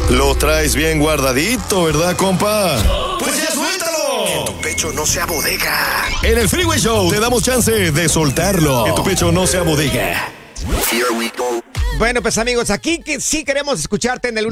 Lo traes bien guardadito, ¿verdad, compa? ¡Pues ya suéltalo! Que tu pecho no sea bodega. En el Freeway Show te damos chance de soltarlo. Que tu pecho no sea bodega. Here we go. Bueno, pues amigos, aquí que sí queremos escucharte en el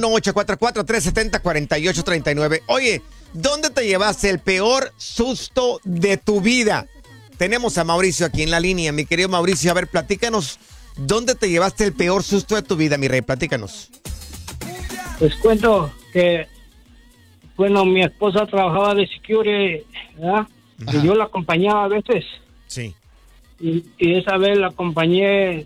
1844-370-4839. Oye, ¿dónde te llevaste el peor susto de tu vida? Tenemos a Mauricio aquí en la línea. Mi querido Mauricio, a ver, platícanos. ¿Dónde te llevaste el peor susto de tu vida, mi rey? Platícanos. Les cuento que, bueno, mi esposa trabajaba de security, ¿verdad? Ajá. Y yo la acompañaba a veces. Sí. Y esa vez la acompañé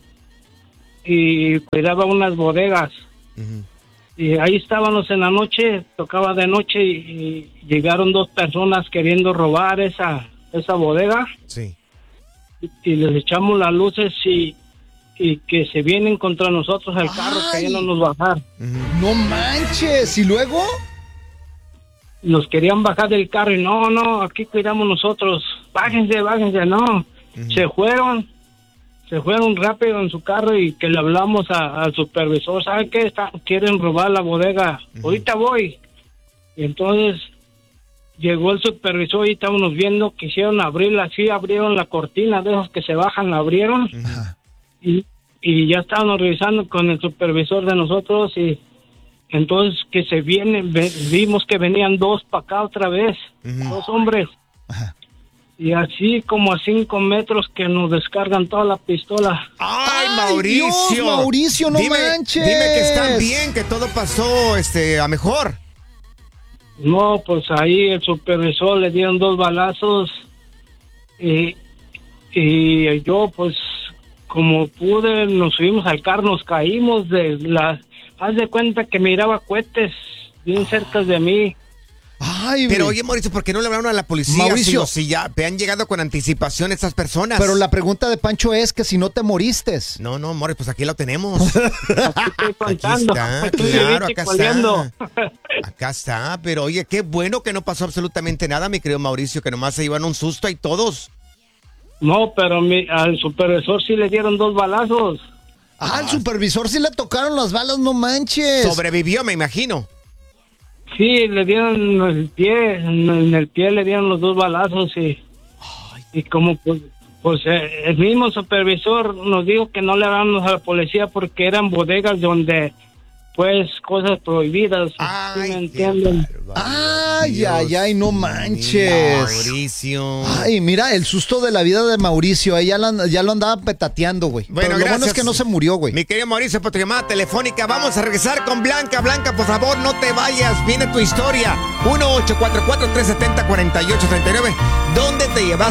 y cuidaba unas bodegas. Uh-huh. Y ahí estábamos en la noche, tocaba de noche y llegaron dos personas queriendo robar esa bodega. Sí. Y les echamos las luces y que se vienen contra nosotros el carro queriéndonos bajar. Uh-huh. No manches, ¿y luego? Nos querían bajar del carro y no, aquí cuidamos nosotros. Bájense, no. Uh-huh. Se fueron rápido en su carro y que le hablamos al supervisor. ¿Sabe qué? Quieren robar la bodega. Uh-huh. Ahorita voy. Y entonces llegó el supervisor y estábamos viendo, quisieron abrirla así, abrieron la cortina de esos que se bajan, la abrieron. Uh-huh. Y ya estábamos revisando con el supervisor de nosotros y entonces que se vienen, vimos que venían dos para acá otra vez, Uh-huh. dos hombres. Ajá. Y así como a 5 metros que nos descargan toda la pistola. ¡Ay, Mauricio! Dios, Mauricio, no manches. Dime que están bien, que todo pasó a mejor. No, pues ahí el supervisor le dieron 2 balazos y yo pues como pude nos subimos al carro, nos caímos haz de cuenta que miraba cohetes bien cerca de mí. Ay, Pero oye, Mauricio, ¿por qué no le hablaron a la policía? Mauricio. Si ya te han llegado con anticipación estas personas. pero la pregunta de Pancho es que si no te moriste. No, Mauricio, pues aquí lo tenemos. Estoy contando. está, Aquí claro, me acá chicoleando. Acá está, pero oye, qué bueno que no pasó absolutamente nada, mi querido Mauricio, que nomás se iban un susto ahí todos. No, pero al supervisor sí le dieron 2 balazos. Al supervisor sí le tocaron las balas, no manches. Sobrevivió, me imagino. Sí, le dieron en el pie le dieron los 2 balazos y como pues el mismo supervisor nos dijo que no le hablamos a la policía porque eran bodegas donde pues cosas prohibidas. ¿Sí Ay, me qué entienden? Ay, no manches. Mauricio. Ay, mira, el susto de la vida de Mauricio, ya lo andaba petateando, güey. Bueno, Pero lo bueno es gracias. que no se murió, güey. Mi querido Mauricio, por tu llamada telefónica, vamos a regresar con Blanca. Blanca, por favor, no te vayas, viene tu historia. 1844-370-4839. ¿Dónde te llevaste